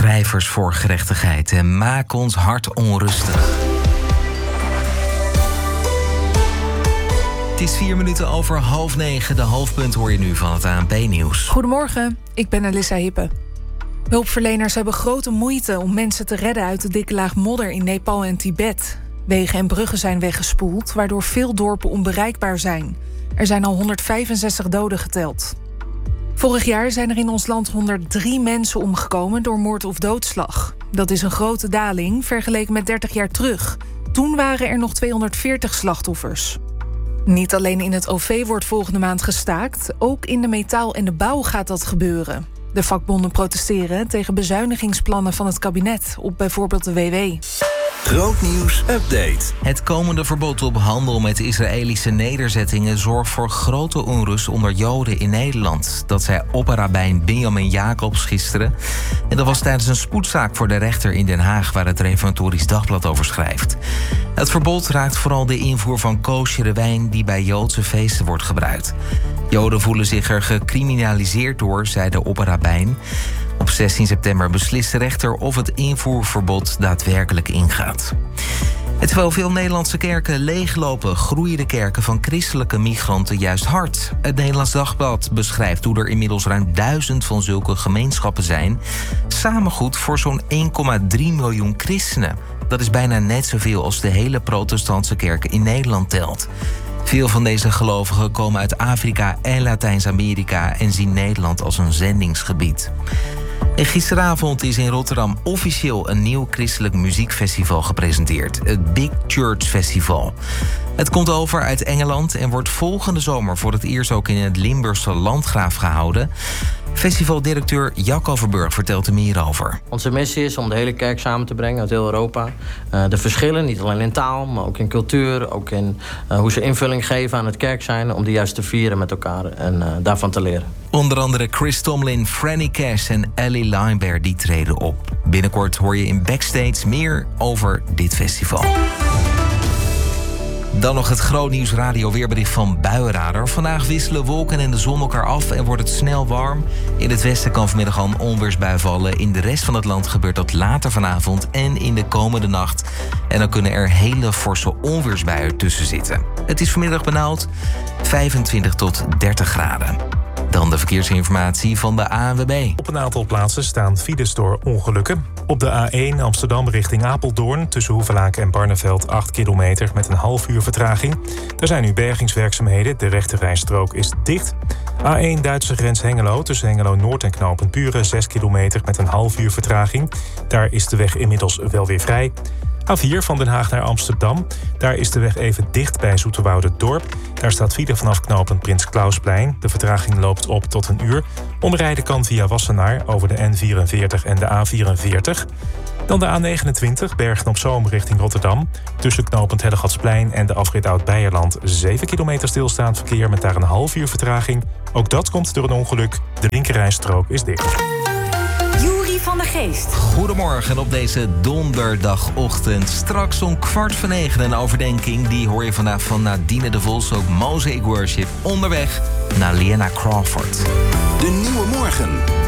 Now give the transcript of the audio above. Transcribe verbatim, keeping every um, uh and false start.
Schrijvers voor gerechtigheid en maak ons hart onrustig. Het is vier minuten over half negen. De hoofdpunt hoor je nu van het A N P-nieuws. Goedemorgen, ik ben Alissa Hippe. Hulpverleners hebben grote moeite om mensen te redden uit de dikke laag modder in Nepal en Tibet. Wegen en bruggen zijn weggespoeld, waardoor veel dorpen onbereikbaar zijn. Er zijn al honderdvijfenzestig doden geteld. Vorig jaar zijn er in ons land honderddrie mensen omgekomen door moord of doodslag. Dat is een grote daling vergeleken met dertig jaar terug. Toen waren er nog tweehonderdveertig slachtoffers. Niet alleen in het O V wordt volgende maand gestaakt, ook in de metaal en de bouw gaat dat gebeuren. De vakbonden protesteren tegen bezuinigingsplannen van het kabinet op bijvoorbeeld de W W. Grootnieuws update. Het komende verbod op handel met Israëlische nederzettingen zorgt voor grote onrust onder Joden in Nederland. Dat zei opperrabijn Benjamin Jacobs gisteren. En dat was tijdens een spoedzaak voor de rechter in Den Haag, waar het Reformatorisch Dagblad over schrijft. Het verbod raakt vooral de invoer van kosher wijn die bij Joodse feesten wordt gebruikt. Joden voelen zich er gecriminaliseerd door, zei de opperrabijn. Op zestien september beslist de rechter of het invoerverbod daadwerkelijk ingaat. En terwijl veel Nederlandse kerken leeglopen, groeien de kerken van christelijke migranten juist hard. Het Nederlands Dagblad beschrijft hoe er inmiddels ruim duizend van zulke gemeenschappen zijn. Samen goed voor zo'n één komma drie miljoen christenen. Dat is bijna net zoveel als de hele protestantse kerk in Nederland telt. Veel van deze gelovigen komen uit Afrika en Latijns-Amerika en zien Nederland als een zendingsgebied. En gisteravond is in Rotterdam officieel een nieuw christelijk muziekfestival gepresenteerd. Het Big Church Festival. Het komt over uit Engeland en wordt volgende zomer voor het eerst ook in het Limburgse Landgraaf gehouden. Festivaldirecteur Jack Overburg vertelt er meer over. Onze missie is om de hele kerk samen te brengen uit heel Europa. Uh, de verschillen, niet alleen in taal, maar ook in cultuur, ook in uh, hoe ze invulling geven aan het kerk zijn, om die juist te vieren met elkaar en uh, daarvan te leren. Onder andere Chris Tomlin, Franny Cash en Ellie Lineberg die treden op. Binnenkort hoor je in Backstage meer over dit festival. Dan nog het grootnieuws radio weerbericht van Buienradar. Vandaag wisselen wolken en de zon elkaar af en wordt het snel warm. In het westen kan vanmiddag al een onweersbui vallen. In de rest van het land gebeurt dat later vanavond en in de komende nacht. En dan kunnen er hele forse onweersbuien tussen zitten. Het is vanmiddag benauwd, vijfentwintig tot dertig graden. Dan de verkeersinformatie van de A N W B. Op een aantal plaatsen staan files door ongelukken. Op de A één Amsterdam richting Apeldoorn tussen Hoevelaken en Barneveld acht kilometer met een half uur vertraging. Er zijn nu bergingswerkzaamheden, de rechterrijstrook is dicht. A één Duitse grens Hengelo tussen Hengelo Noord en Knooppunt Buren zes kilometer met een half uur vertraging. Daar is de weg inmiddels wel weer vrij. A vier van Den Haag naar Amsterdam. Daar is de weg even dicht bij Zoeterwoude-Dorp. Daar staat file vanaf knooppunt Prins Klausplein. De vertraging loopt op tot een uur. Omrijden kan via Wassenaar over de N vierenveertig en de A vierenveertig. Dan de A negenentwintig, Bergen op Zoom richting Rotterdam. Tussen knooppunt Hellegatsplein en de afrit Oud-Beijerland zeven kilometer stilstaand verkeer met daar een half uur vertraging. Ook dat komt door een ongeluk. De linkerrijstrook is dicht. Van de Geest. Goedemorgen op deze donderdagochtend. Straks om kwart voor negen een overdenking. Die hoor je vandaag van Nadine de Vos, ook Mosaic Worship. Onderweg naar Liana Crawford. De Nieuwe Morgen.